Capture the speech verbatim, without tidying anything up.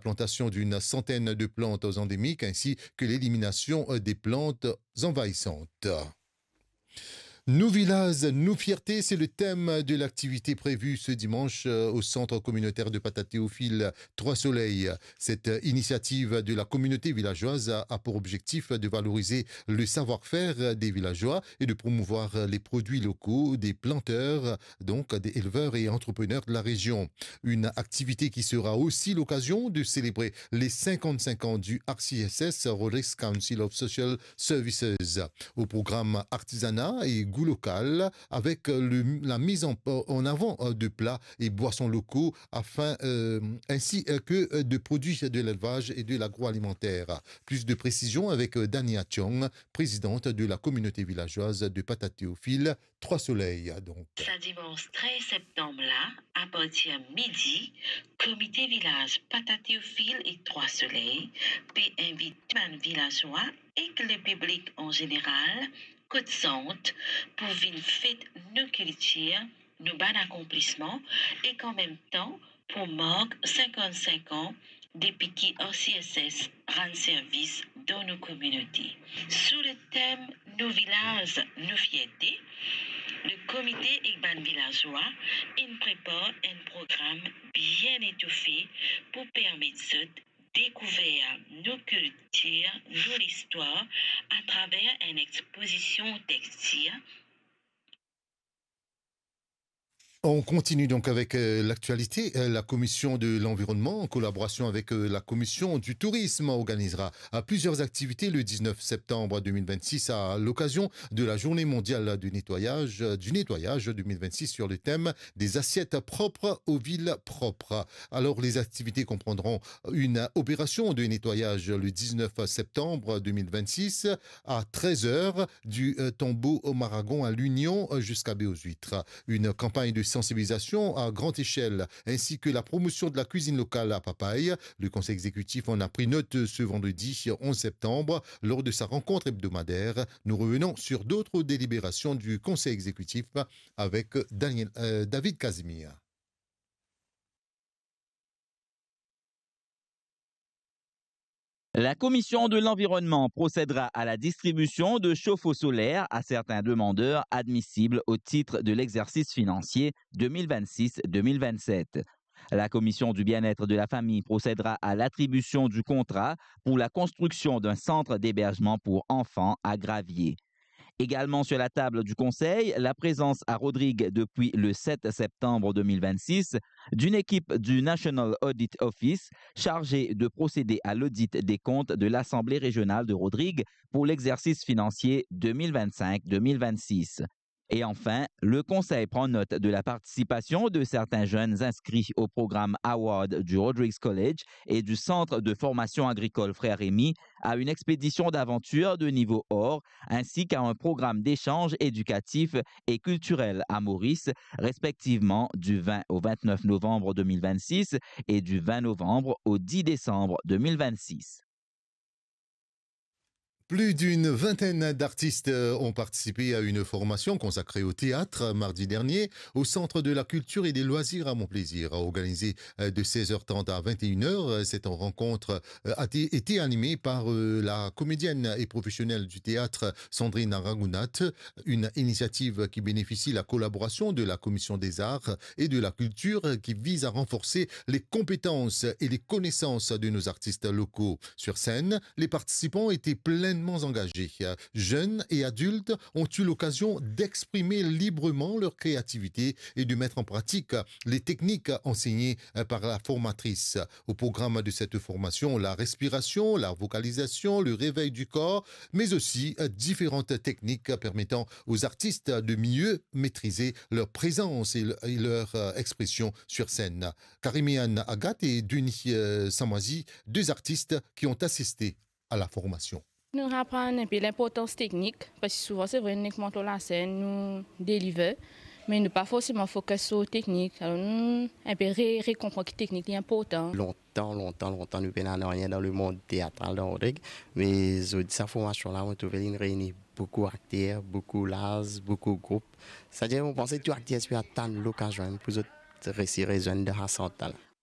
plantation d'une centaine de plantes endémiques ainsi que l'élimination des plantes envahissantes. Nos villages, nos fiertés, c'est le thème de l'activité prévue ce dimanche au centre communautaire de Pata-Théophile Trois-Soleils. Cette initiative de la communauté villageoise a pour objectif de valoriser le savoir-faire des villageois et de promouvoir les produits locaux des planteurs, donc des éleveurs et entrepreneurs de la région. Une activité qui sera aussi l'occasion de célébrer les cinquante-cinq ans du R C S S, Rodrigues Council of Social Services. Au programme artisanat et goût local avec le, la mise en, en avant de plats et boissons locaux afin euh, ainsi que de produits de l'élevage et de l'agroalimentaire. Plus de précisions avec Dania Chong, présidente de la communauté villageoise de Pata-Théophile Trois-Soleils. Donc. Ce dimanche treize septembre là, à partir de midi, comité village Pata-Théophile et Trois-Soleils peut inviter les villageois et que le public en général Côte Sainte pour venir fêter nos cultures, nos bons accomplissements et qu'en même temps pour marquer cinquante-cinq ans depuis que R C S S rend service dans nos communautés. Sous le thème Nos villages, nos fiertés, le comité Igban villageois il prépare un programme bien étoffé pour permettre de découvrir nos cultures, nos histoires à travers une exposition textile. On continue donc avec euh, l'actualité. La commission de l'environnement, en collaboration avec euh, la commission du tourisme, organisera à plusieurs activités le dix-neuf septembre deux mille vingt-six à l'occasion de la journée mondiale du nettoyage, du nettoyage deux mille vingt-six sur le thème des assiettes propres aux villes propres. Alors les activités comprendront une opération de nettoyage le dix-neuf septembre deux mille vingt-six à treize heures du euh, tombeau au Maragon à l'Union jusqu'à Béaux-Huîtres. Une campagne de sensibilisation à grande échelle, ainsi que la promotion de la cuisine locale à Papaye. Le conseil exécutif en a pris note ce vendredi onze septembre lors de sa rencontre hebdomadaire. Nous revenons sur d'autres délibérations du conseil exécutif avec Daniel, euh, David Casimir. La commission de l'environnement procédera à la distribution de chauffe-eau solaire à certains demandeurs admissibles au titre de l'exercice financier deux mille vingt-six deux mille vingt-sept. La commission du bien-être de la famille procédera à l'attribution du contrat pour la construction d'un centre d'hébergement pour enfants à Gravier. Également sur la table du Conseil, la présence à Rodrigue depuis le sept septembre deux mille vingt-six d'une équipe du National Audit Office chargée de procéder à l'audit des comptes de l'Assemblée régionale de Rodrigue pour l'exercice financier deux mille vingt-cinq deux mille vingt-six. Et enfin, le Conseil prend note de la participation de certains jeunes inscrits au programme Award du Rodrigues College et du Centre de formation agricole Frère Rémy à une expédition d'aventure de niveau or, ainsi qu'à un programme d'échange éducatif et culturel à Maurice, respectivement du vingt au vingt-neuf novembre deux mille vingt-six et du vingt novembre au dix décembre deux mille vingt-six. Plus d'une vingtaine d'artistes ont participé à une formation consacrée au théâtre mardi dernier au Centre de la culture et des loisirs à Montplaisir. Organisée de seize heures trente à vingt et une heures, cette rencontre a été animée par la comédienne et professionnelle du théâtre Sandrine Aragounat, une initiative qui bénéficie de la collaboration de la Commission des arts et de la culture qui vise à renforcer les compétences et les connaissances de nos artistes locaux. Sur scène, les participants étaient pleinement engagés. Jeunes et adultes ont eu l'occasion d'exprimer librement leur créativité et de mettre en pratique les techniques enseignées par la formatrice. Au programme de cette formation, la respiration, la vocalisation, le réveil du corps, mais aussi différentes techniques permettant aux artistes de mieux maîtriser leur présence et leur expression sur scène. Karimian Agathe et Denis Samoisi, deux artistes qui ont assisté à la formation. Nous apprenons un peu l'importance technique, parce que souvent c'est vrai, nous montons la scène, nous délivrons, mais nous pas forcément focus sur la technique. Alors nous un peu récomprendre que la technique est importante. Longtemps, longtemps, longtemps, nous n'avons rien dans le monde théâtral dans Rodrigue, mais cette formation-là, on trouve une réunion beaucoup d'acteurs, beaucoup d'as, beaucoup de groupes. C'est-à-dire qu'on pensait que tout acteur peut attendre l'occasion pour réussir les jeunes de la santé.